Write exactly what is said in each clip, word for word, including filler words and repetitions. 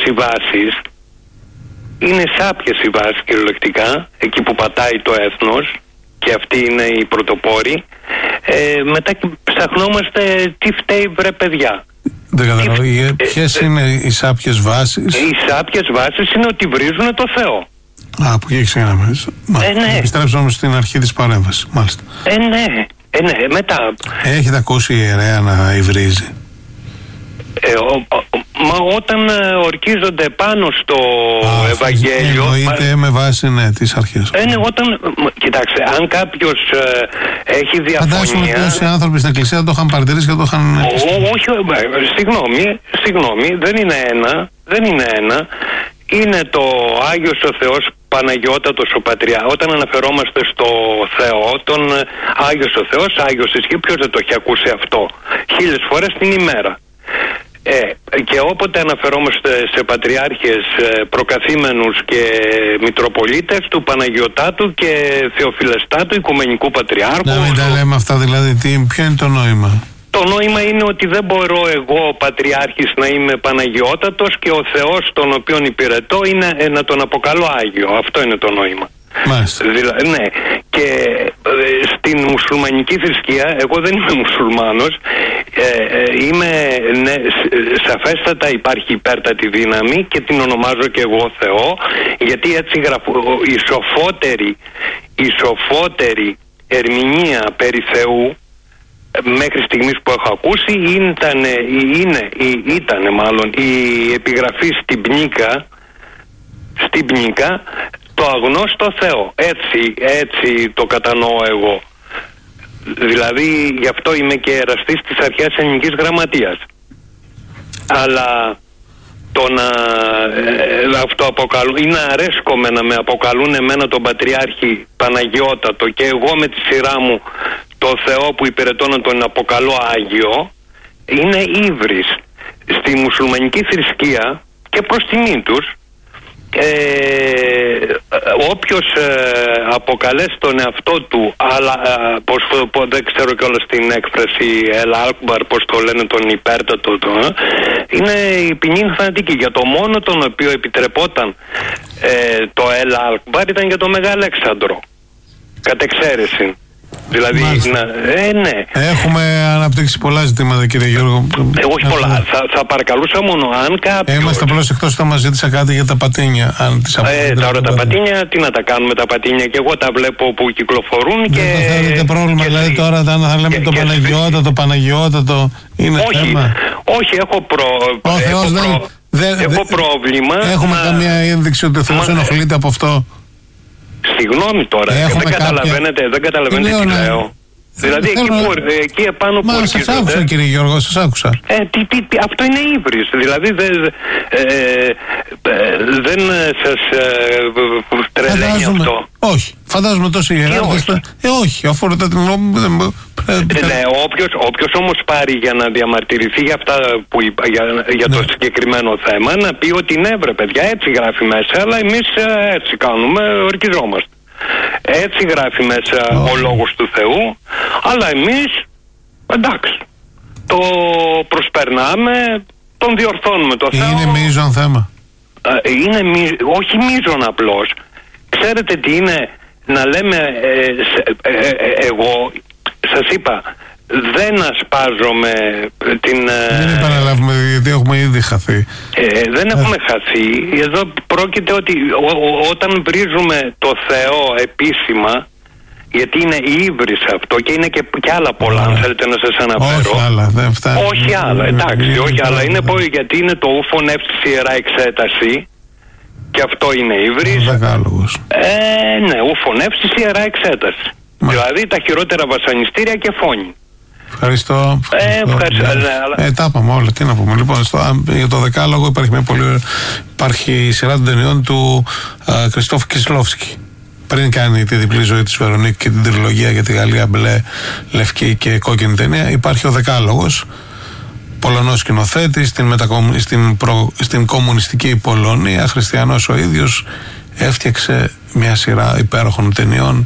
οι βάσεις, είναι σάπιες οι βάσεις κυριολεκτικά, εκεί που πατάει το έθνος και αυτοί είναι οι πρωτοπόροι. Ε, μετά ψαχνόμαστε τι φταίει βρε παιδιά. Δεν καταλαβαίνω. Ε, Ποιες ε, είναι οι σάπιες βάσεις? Οι σάπιες βάσεις είναι ότι βρίζουν το Θεό. Α, που εκεί ξεκινάμε. Ε, ναι. Επιστρέψαμε στην αρχή της παρέμβασης, μάλιστα. Ε, ναι. Ε, ναι. Μετά... Έχετε ακούσει ιερέα να υβρίζει? Ε, ο, ο, μα όταν ε, ορκίζονται πάνω στο Α, Ευαγγέλιο... Εννοείται με βάση, ναι, τις αρχές. Ε, ναι, όταν... Κοιτάξτε, αν κάποιος ε, έχει διαφωνία... Φαντάζομαι ότι όσοι άνθρωποι στην εκκλησία το είχαν παρατηρήσει και το είχαν... Ο, όχι, συγγνώμη, συγγνώμη, δεν είναι ένα, δεν είναι ένα. Είναι το Άγιος ο Θεός Παναγιώτατος ο Πατριά. Όταν αναφερόμαστε στο Θεό, τον Άγιος ο Θεός, Άγιος ισχύει, ποιος δεν το έχει ακούσει αυτό χίλιες φορές την ημέρα. Ε, και όποτε αναφερόμαστε σε πατριάρχες, προκαθήμενους και μητροπολίτες του Παναγιωτάτου και Θεοφιλεστάτου Οικουμενικού Πατριάρχου. Να μην τα λέμε αυτά, δηλαδή, τι, ποιο είναι το νόημα? Το νόημα είναι ότι δεν μπορώ εγώ ο Πατριάρχης να είμαι Παναγιώτατος και ο Θεός τον οποίον υπηρετώ είναι ε, να τον αποκαλώ Άγιο. Αυτό είναι το νόημα. Μάλιστα. Δηλα, ναι. Και ε, στην μουσουλμανική θρησκεία, εγώ δεν είμαι μουσουλμάνος, ε, ε, είμαι, ναι, σαφέστατα υπάρχει υπέρτατη δύναμη και την ονομάζω και εγώ Θεό, γιατί έτσι γραφω, η σοφότερη, η σοφότερη ερμηνεία περί Θεού μέχρι στιγμής που έχω ακούσει ήταν, είναι, ήταν μάλλον η επιγραφή στην Πνίκα, στην Πνίκα, το αγνώστο Θεό. Έτσι, έτσι το κατανοώ εγώ. Δηλαδή γι' αυτό είμαι και εραστής της αρχαίας ελληνικής γραμματείας. Αλλά το να ε, αυτό αποκαλούν ή να αρέσκομαι να με αποκαλούν εμένα τον Πατριάρχη Παναγιώτατο και εγώ με τη σειρά μου το Θεό που υπηρετώ να τον αποκαλώ Άγιο, είναι ύβρις. Στη μουσουλμανική θρησκεία και προς τιμή τους, ε, όποιος ε, αποκαλέσει τον εαυτό του, αλλά ε, πως, πως, δεν ξέρω κιόλας την έκφραση El Akbar, πως το λένε, τον υπέρτατο, το, ε, είναι η ποινή θανατική. Για το μόνο τον οποίο επιτρεπόταν ε, το El Akbar ήταν για το Μεγάλο Αλέξανδρο, κατ' εξαίρεση. Δηλαδή, να, ε, ναι. Έχουμε αναπτύξει πολλά ζητήματα, κύριε Γιώργο. Ε, όχι πολλά. Θα, θα παρακαλούσα μόνο αν κάποιος... Είμαστε απλώς εκτός, θα μας ζήτησα κάτι για τα πατίνια. Αν τις ε, τώρα τα πατίνια, τι να τα κάνουμε τα πατίνια, και εγώ τα βλέπω που κυκλοφορούν και... Δεν θα θέλετε πρόβλημα, δηλαδή τώρα θα λέμε το Παναγιώτα, το Παναγιώτατο, είναι όχι, θέμα. Όχι, έχω, προ... Ο Θεός έχω, δεν, προ... δεν, έχω δεν, πρόβλημα. Έχουμε να... καμία ένδειξη ότι ο Θεός μα... ενοχλείται από αυτό? Συγγνώμη τώρα, δεν κάποια... καταλαβαίνετε, δεν καταλαβαίνετε τι λέω. λέω. Δηλαδή εκεί, θέλω... που, εκεί επάνω Μα, που σας άκουσα, κύριε Γιώργο, σας άκουσα. Ε, τι, τι, τι, αυτό είναι ύβρις. Δηλαδή δεν ε, ε, δεν σας ε, τρελαίνει αυτό. Όχι. Φαντάζομαι τόσοι ιεράρχες. Ε, όχι. Αφορά την νόμη. Ναι, όποιος, όποιος όμως πάρει για να διαμαρτυρηθεί για αυτά που είπα, για, για το ναι. συγκεκριμένο θέμα, να πει ότι ναι, βρε παιδιά, έτσι γράφει μέσα, αλλά εμείς έτσι κάνουμε, ορκιζόμαστε. Έτσι γράφει μέσα oh. ο λόγος του Θεού, αλλά εμείς, εντάξει, το προσπερνάμε, τον διορθώνουμε το Θεό. Είναι μείζον θέμα. Είναι μη, όχι μείζον απλώς. Ξέρετε τι είναι να λέμε, ε, ε, ε, εγώ σας είπα, δεν ασπάζομαι την... Δεν επαναλάβουμε, γιατί έχουμε ήδη χαθεί. Ε, δεν έχουμε ε. χαθεί. Εδώ πρόκειται ότι ό, ό, όταν βρίζουμε το Θεό επίσημα, γιατί είναι ύβρις αυτό και είναι και, και άλλα πολλά, αν θέλετε να σας αναφέρω. Όχι άλλα, δεν φτάνει. Όχι άλλα, εντάξει, όχι άλλα. Είναι πω, γιατί είναι το ούφον εύσης ιερά εξέταση, και αυτό είναι ύβρις. Δεκάλογος. Ε, ναι, ούφον εύσης ιερά εξέταση. Μα. Δηλαδή τα χειρότερα βασανιστήρια και φόνοι. Ευχαριστώ. Ε, ευχαριστώ. Ε, ε, τα είπαμε όλα. Τι να πούμε. Λοιπόν, στο, για το Δεκάλογο υπάρχει μια πολύ. Υπάρχει η σειρά των ταινιών του Κριστόφ Κισλόφσκι. Πριν κάνει τη διπλή ζωή της Βερονίκ και την τριλογία για τη Γαλλία μπλε, λευκή και κόκκινη ταινία, υπάρχει ο Δεκάλογος. Πολωνός σκηνοθέτης, στην, μετακομ... στην, προ... στην κομμουνιστική Πολωνία, χριστιανός ο ίδιος, έφτιαξε μια σειρά υπέροχων ταινιών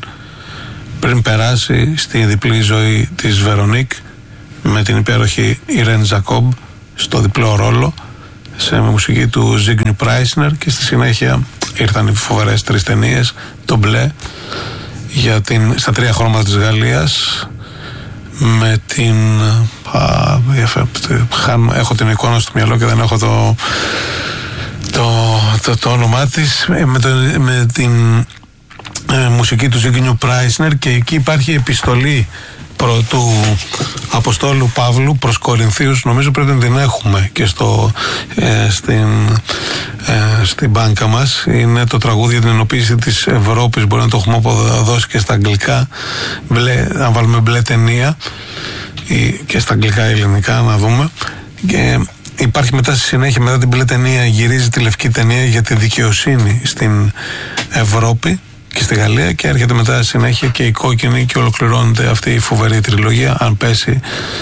πριν περάσει στη διπλή ζωή της Βερονίκ με την υπέροχη Ιρέν Ζακόμπ στο διπλό ρόλο. σε μουσική του Ζίγνιου Πράισνερ, και στη συνέχεια ήρθαν οι φοβερές τρεις ταινίες, το μπλε για την, στα τρία χρώματα της Γαλλίας, με την α, έχω την εικόνα στο μυαλό και δεν έχω το το, το, το όνομά της, με, το, με την ε, μουσική του Ζίγνιου Πράισνερ, και εκεί υπάρχει επιστολή προ, του Αποστόλου Παύλου προς Κορινθίους, νομίζω πρέπει να την έχουμε και στο, ε, στην, ε, στην μπάνκα μας. Είναι το τραγούδι για την ενοποίηση της Ευρώπης, μπορεί να το έχουμε αποδώσει και στα αγγλικά, μπλε, να βάλουμε μπλε ταινία, ή, και στα αγγλικά ελληνικά να δούμε. Και υπάρχει μετά στη συνέχεια, μετά την μπλε ταινία, γυρίζει τη λευκή ταινία για τη δικαιοσύνη στην Ευρώπη και στη Γαλλία, και έρχεται μετά συνέχεια και η κόκκινη, και ολοκληρώνεται αυτή η φοβερή τριλογία. Αν πέσει,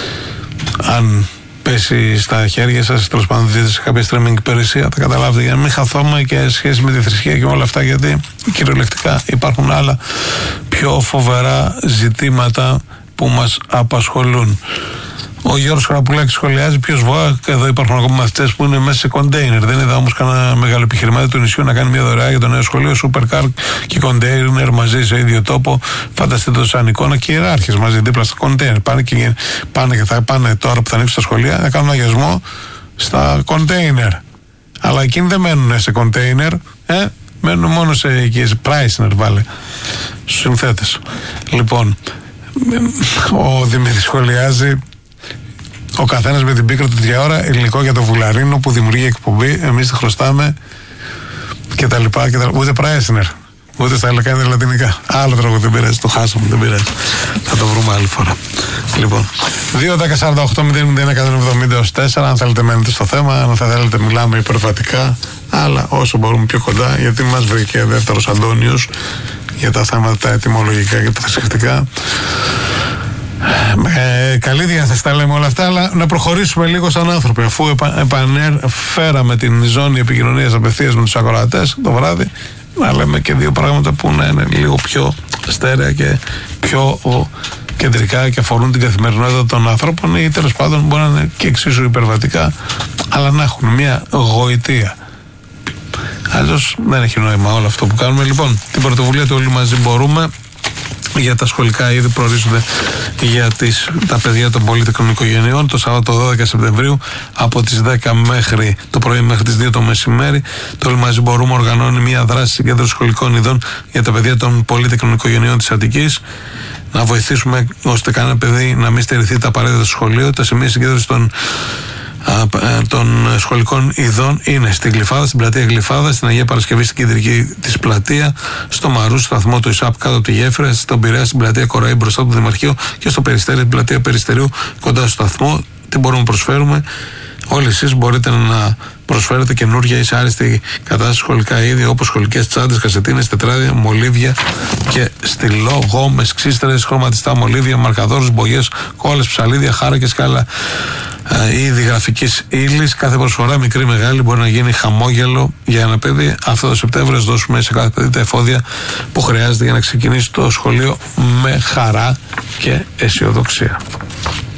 αν πέσει στα χέρια σας, τέλος πάντων δείτε σε κάποια streaming υπηρεσία, θα καταλάβετε, για να μην χαθούμε και σχέση με τη θρησκεία και όλα αυτά, γιατί κυριολεκτικά υπάρχουν άλλα πιο φοβερά ζητήματα που μας απασχολούν. Ο Γιώργος Χαραπουλάκης σχολιάζει: ποιος βοά, εδώ υπάρχουν ακόμα μαθητές που είναι μέσα σε κοντέινερ. Δεν είδα όμως κανένα μεγάλο επιχειρηματία του νησιού να κάνει μια δωρεά για το νέο σχολείο. Supercar και κοντέινερ μαζί σε ίδιο τόπο. Φανταστείτε το σαν εικόνα, και ιεράρχες μαζί δίπλα στα κοντέινερ. Πάνε και, πάνε και θα πάνε τώρα που θα ανοίξουν τα σχολεία να κάνουν αγιασμό στα κοντέινερ. Αλλά εκείνοι δεν μένουν σε κοντέινερ, ε, μένουν μόνο σε εκεί. Πράισνερ βάλε στους συνθέτες. Λοιπόν, ο Δημήτρης σχολιάζει: ο καθένας με την πίκρα του τρία ώρα, ελληνικό για το Βουλαρίνο που δημιουργεί εκπομπή, εμείς τη χρωστάμε και τα λοιπά και τα λοιπά. Ούτε Πράισνερ, ούτε στα ελληνικά είναι λατινικά. Άλλο τρόπο δεν πειράζει, το χάσαμε, δεν πειράζει. Θα το βρούμε άλλη φορά. Λοιπόν, δύο δέκα σαράντα οκτώ μηδέν μηδέν εκατόν εβδομήντα τέσσερα, αν θέλετε μένετε στο θέμα, αν θα θέλετε μιλάμε υπερβατικά, αλλά όσο μπορούμε πιο κοντά, γιατί μας βρήκε δεύτερος Αντώνιος για τα θέματα τα ετυμολογικά και τα θρησκευτικά. Ε, καλή διάθεση τα λέμε όλα αυτά, αλλά να προχωρήσουμε λίγο σαν άνθρωποι, αφού επα, επανέφεραμε την ζώνη επικοινωνίας απευθείας με τους ακροατές το βράδυ, να λέμε και δύο πράγματα που να είναι λίγο πιο στέρεα και πιο ο, κεντρικά και αφορούν την καθημερινότητα των ανθρώπων, ή τέλος πάντων μπορεί να είναι και εξίσου υπερβατικά, αλλά να έχουν μια γοητεία. Αλλιώς δεν έχει νόημα όλο αυτό που κάνουμε. Λοιπόν, την πρωτοβουλία του Όλοι Μαζί Μπορούμε για τα σχολικά είδη προορίζονται για τις, τα παιδιά των πολίτικων οικογενειών το Σάββατο δώδεκα Σεπτεμβρίου από τις δέκα μέχρι το πρωί μέχρι τις δύο το μεσημέρι. Το Όλοι Μαζί Μπορούμε οργανώνει μια δράση συγκέντρωση σχολικών ειδών για τα παιδιά των πολίτικων οικογενειών της Αττικής. Να βοηθήσουμε ώστε κανένα παιδί να μην στερηθεί τα απαραίτητα στο σχολείο. Τα σημεία συγκέντρωση των των σχολικών ειδών είναι στην Γλυφάδα, στην πλατεία Γλυφάδα, στην Αγία Παρασκευή στην κεντρική της πλατεία, στο Μαρού, στο σταθμό του ΙΣΑΠ κάτω από τη γέφυρα, στον Πειραιά στην πλατεία Κοραή μπροστά από το Δημαρχείο και στο Περιστέρι, την πλατεία Περιστερίου κοντά στο σταθμό. Τι μπορούμε να προσφέρουμε? Όλοι εσείς μπορείτε να προσφέρετε καινούργια ή σε άριστη κατάσταση σχολικά είδη, όπως σχολικές τσάντες, κασετίνες, τετράδια, μολύβια και στυλό, γόμες, ξύστρες, χρωματιστά μολύβια, μαρκαδόρους, μπογιές, κόλλες, ψαλίδια, χάρακες και άλλα είδη γραφικής ύλης. Κάθε προσφορά, μικρή μεγάλη, μπορεί να γίνει χαμόγελο για ένα παιδί. Αυτό το Σεπτέμβριο θα δώσουμε σε κάθε παιδί τα εφόδια που χρειάζεται για να ξεκινήσει το σχολείο με χαρά και αισιοδοξία.